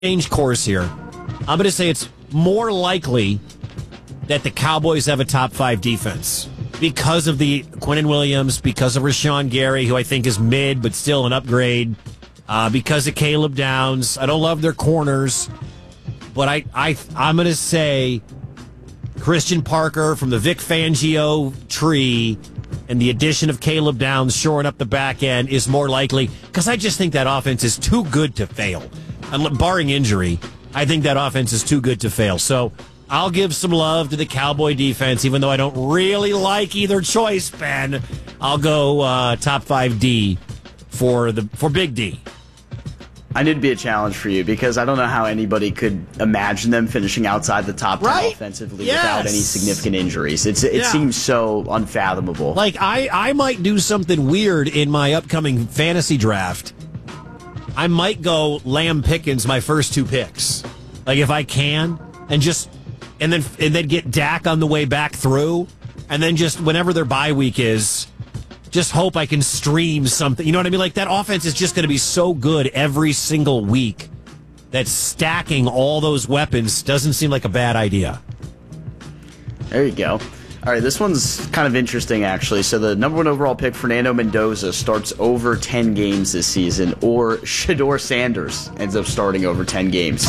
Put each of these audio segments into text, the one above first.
change course here. I'm going to say it's more likely that the Cowboys have a top 5 defense because of the Quinnen Williams, because of Rashawn Gary, who I think is mid but still an upgrade, because of Caleb Downs. I don't love their corners, but I'm going to say Christian Parker from the Vic Fangio tree and the addition of Caleb Downs shoring up the back end is more likely, because I just think that offense is too good to fail. And barring injury, I think that offense is too good to fail. So I'll give some love to the Cowboy defense, even though I don't really like either choice, Ben. I'll go top 5 D for Big D. I need to be a challenge for you because I don't know how anybody could imagine them finishing outside the top 10 offensively without any significant injuries. It seems so unfathomable. Like, I might do something weird in my upcoming fantasy draft. I might go Lamb Pickens my first 2 picks. Like, if I can, and then get Dak on the way back through, and then just whenever their bye week is, just hope I can stream something. You know what I mean? Like, that offense is just going to be so good every single week that stacking all those weapons doesn't seem like a bad idea. There you go. All right, this one's kind of interesting, actually. So the number 1 overall pick, Fernando Mendoza, starts over 10 games this season, or Shedeur Sanders ends up starting over 10 games.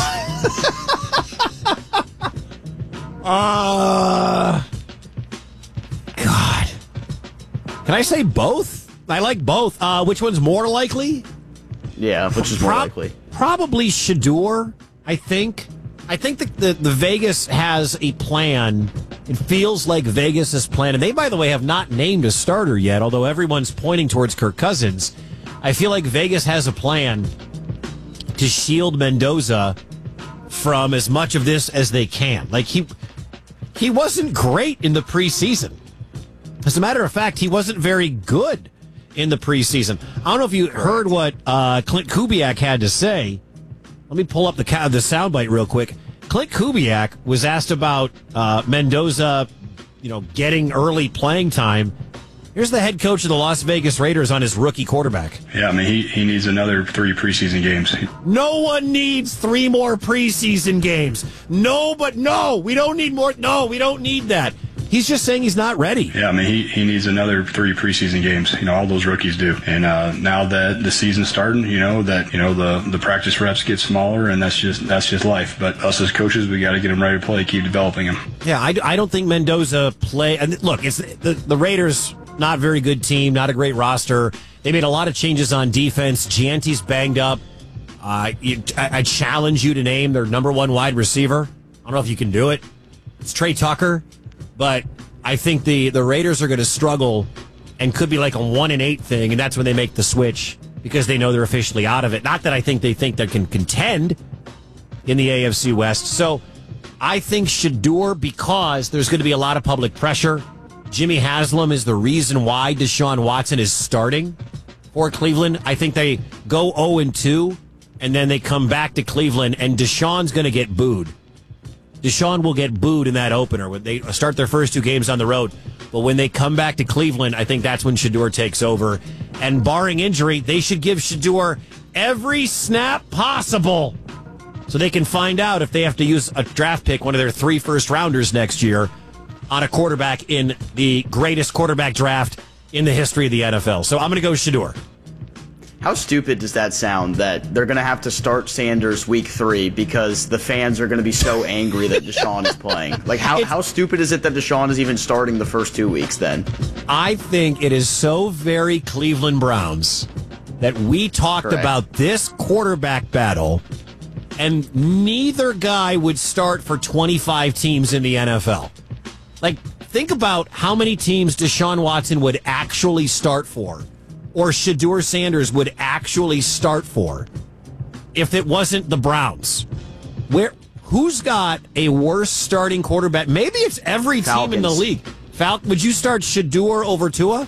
God. Can I say both? I like both. Which one's more likely? Yeah, which is more likely? Probably Shedeur, I think. I think the Vegas has a plan. It feels like Vegas is planning. They, by the way, have not named a starter yet, although everyone's pointing towards Kirk Cousins. I feel like Vegas has a plan to shield Mendoza from as much of this as they can. Like, he wasn't great in the preseason. As a matter of fact, he wasn't very good in the preseason. I don't know if you heard what Clint Kubiak had to say. Let me pull up the soundbite real quick. Clint Kubiak was asked about Mendoza, getting early playing time. Here's the head coach of the Las Vegas Raiders on his rookie quarterback. Yeah, I mean, he needs another 3 preseason games. No one needs 3 more preseason games. No, we don't need more. No, we don't need that. He's just saying he's not ready. Yeah, I mean, he needs another 3 preseason games. All those rookies do. And now that the season's starting, the practice reps get smaller, and that's just life. But us as coaches, we got to get him ready to play, keep developing him. Yeah, I don't think Mendoza play. And look, it's the Raiders. Not a very good team, not a great roster. They made a lot of changes on defense. Gianti's banged up. I challenge you to name their number 1 wide receiver. I don't know if you can do it. It's Trey Tucker. But I think the Raiders are going to struggle and could be like a 1-8 thing, and that's when they make the switch because they know they're officially out of it. Not that I think they can contend in the AFC West. So I think Shedeur, because there's going to be a lot of public pressure. Jimmy Haslam is the reason why Deshaun Watson is starting for Cleveland. I think they go 0-2, and then they come back to Cleveland, and Deshaun's going to get booed. Deshaun will get booed in that opener when they start their first 2 games on the road. But when they come back to Cleveland, I think that's when Shedeur takes over. And barring injury, they should give Shedeur every snap possible so they can find out if they have to use a draft pick, one of their 3 first-rounders next year, on a quarterback in the greatest quarterback draft in the history of the NFL. So I'm going to go Shedeur. How stupid does that sound that they're going to have to start Sanders week 3 because the fans are going to be so angry that Deshaun is playing? Like, how stupid is it that Deshaun is even starting the first 2 weeks then? I think it is so very Cleveland Browns that we talked about this quarterback battle, and neither guy would start for 25 teams in the NFL. Like, think about how many teams Deshaun Watson would actually start for, or Shedeur Sanders would actually start for, if it wasn't the Browns. Who's got a worse starting quarterback? Maybe it's every team in the league. Would you start Shedeur over Tua?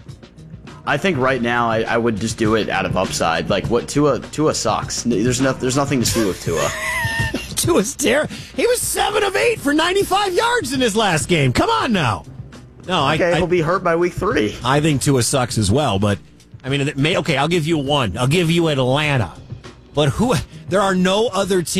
I think right now I would just do it out of upside. Like, what Tua sucks. There's nothing to see with Tua. Tua's terrible. He was 7 of 8 for 95 yards in his last game. Come on now. No, he'll be hurt by week 3. I think Tua sucks as well, but I mean, I'll give you one. I'll give you Atlanta. But There are no other teams